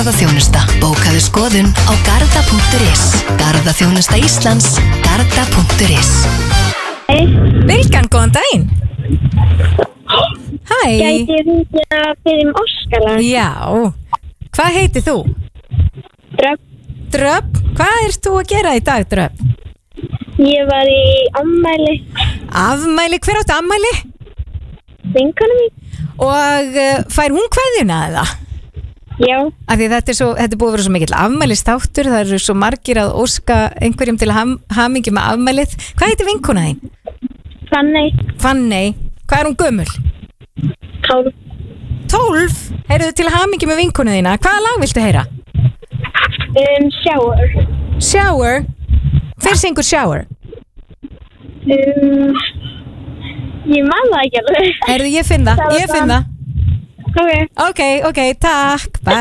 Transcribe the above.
Garðaþjónusta. Bókaðu skoðun á garda.is. Garðaþjónusta Íslands. Garda.is. Vilkan, góðan daginn. Hæ. Gæti ég hringið að byrja Óskalag? Já. Hvað heitir þú? Dröfn. Hvað ert þú að gera í dag, Dröfn? Ég var í afmæli. Afmæli? Hver áttu afmæli? Vinkona mín. Og fær hún kveðjuna eða? Já. Af því þetta er búið að vera svo mikill afmælistáttur. Það eru svo margir að óska einhverjum til hamingju með afmælið. Hvað heitir vinkona þín? Fanney. Hvað er hún gömul? 12? Heyrðu til hamingju með vinkona þína. Hvaða lag viltu heyra? Shower? Hver syngur Shower? Ég man það ekki alveg. Heyrðu, ég finn það. Ok, Ok, takk. Bye.